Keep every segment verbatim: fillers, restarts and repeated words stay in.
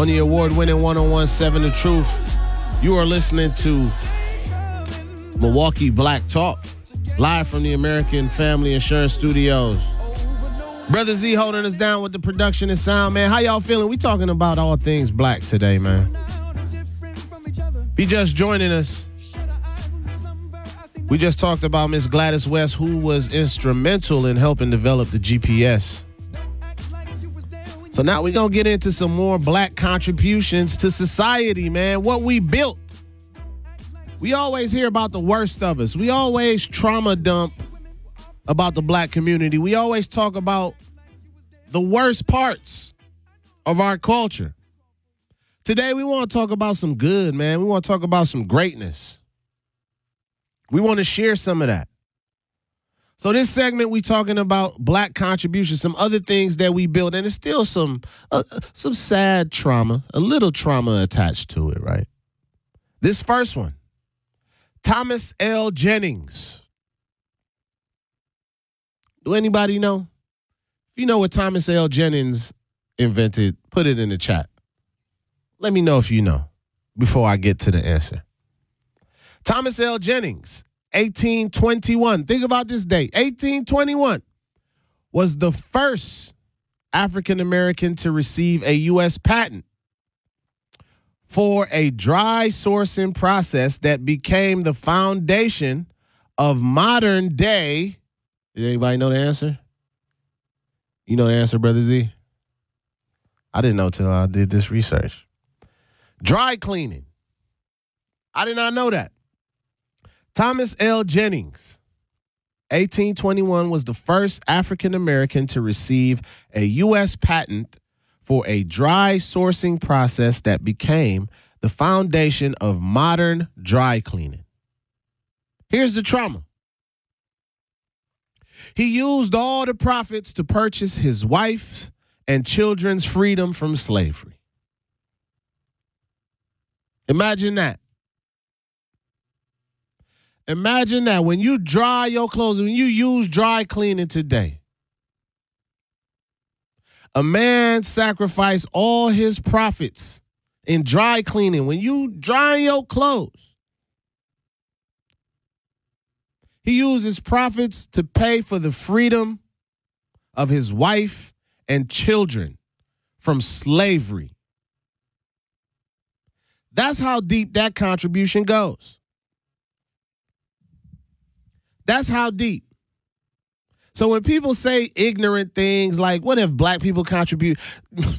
on the award-winning one oh one point seven The Truth. You are listening to Milwaukee Black Talk, live from the American Family Insurance Studios. Brother Z holding us down with the production and sound, man. How y'all feeling? We talking about all things black today, man. Be just joining us. We just talked about Miss Gladys West, who was instrumental in helping develop the G P S. So now we're going to get into some more black contributions to society, man. What we built. We always hear about the worst of us. We always trauma dump about the black community. We always talk about the worst parts of our culture. Today, we want to talk about some good, man. We want to talk about some greatness. We want to share some of that. So this segment, we talking about black contributions, some other things that we built, and it's still some uh, some sad trauma, a little trauma attached to it, right? This first one, Thomas L. Jennings. Do anybody know? If you know what Thomas L. Jennings invented, put it in the chat. Let me know if you know before I get to the answer. Thomas L. Jennings, eighteen twenty-one. Think about this date. eighteen twenty-one was the first African-American to receive a U S patent for a dry sourcing process that became the foundation of modern day. Did anybody know the answer? You know the answer, Brother Z? I didn't know till I did this research. Dry cleaning. I did not know that. Thomas L. Jennings, eighteen twenty-one, was the first African-American to receive a U S patent for a dry sourcing process that became the foundation of modern dry cleaning. Here's the trauma. He used all the profits to purchase his wife's and children's freedom from slavery. Imagine that. Imagine that when you dry your clothes, when you use dry cleaning today, a man sacrificed all his profits in dry cleaning. When you dry your clothes, he used his profits to pay for the freedom of his wife and children from slavery. That's how deep that contribution goes. That's how deep. So when people say ignorant things like, what if black people contribute? The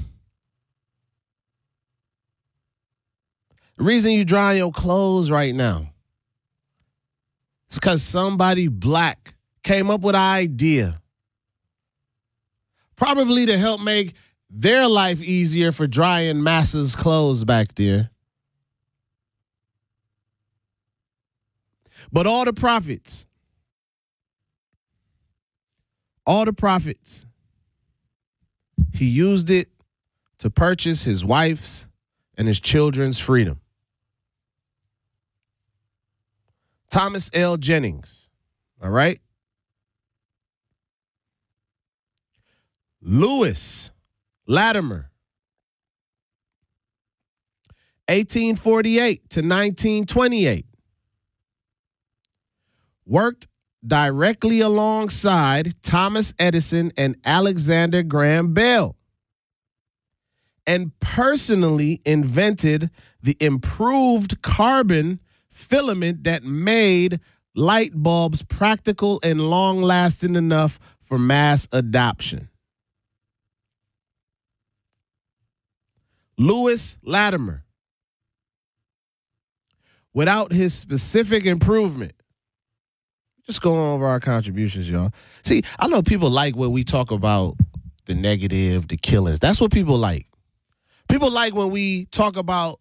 reason you dry your clothes right now is because somebody black came up with an idea, probably to help make their life easier for drying masses' clothes back there. But all the profits, all the profits, he used it to purchase his wife's and his children's freedom. Thomas L. Jennings, all right? Lewis Latimer, eighteen forty-eight to nineteen twenty-eight, worked directly alongside Thomas Edison and Alexander Graham Bell, and personally invented the improved carbon filament that made light bulbs practical and long-lasting enough for mass adoption. Lewis Latimer. Without his specific improvement, just going over our contributions, y'all. See, I know people like when we talk about the negative, the killings. That's what people like. People like when we talk about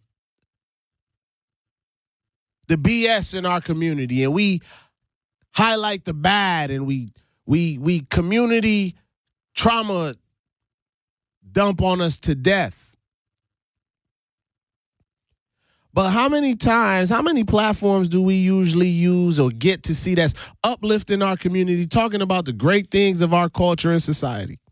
the B S in our community and we highlight the bad and we we we community trauma dump on us to death. But how many times, how many platforms do we usually use or get to see that's uplifting our community, talking about the great things of our culture and society?